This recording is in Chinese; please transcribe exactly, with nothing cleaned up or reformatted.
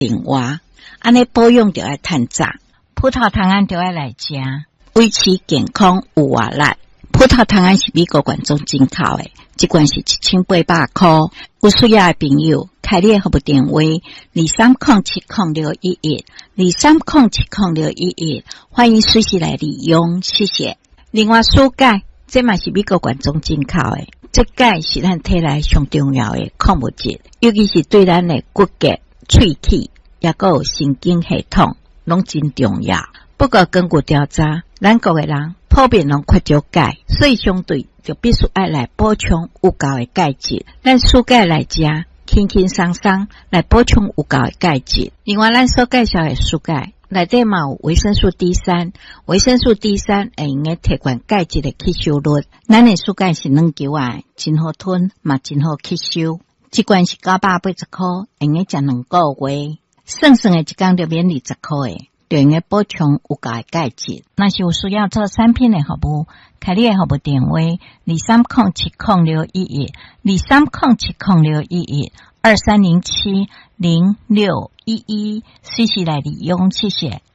另外，安尼保养就要趁早， 葡萄糖胺就要来食， 维持健康有活力。葡萄糖胺是美国观众进口的，一罐是一千八百块。有需要的朋友，开列服务电话二三零七零六一一二三零七零六一一，欢迎随时来利用，谢谢。另外，蔬钙这嘛是美国观众进口的，这钙是咱体内上重要的矿物质，尤其是对咱的骨骼、喙齿也个有神经系统拢真重要。不过根据调查，咱国的人普遍拢缺少钙，所以相对就必须爱来补充有够的钙质。咱蔬钙来食，轻轻松松来补充有够的钙质。另外，咱所介绍的蔬钙内底嘛有维生素 D 三， 维生素 D 三 会用个提悬钙质的吸收率。咱的蔬钙是软球啊，真好吞，嘛真好吸收。一罐是九百八十块，用个食两个月，算算的一工就免二十块的。就用个补充有够的钙质。 那是有需要做产品的服务，开你的服务电话二三零七零六一一二三零七零六一一二三零七零六一一，随时来利用，谢谢。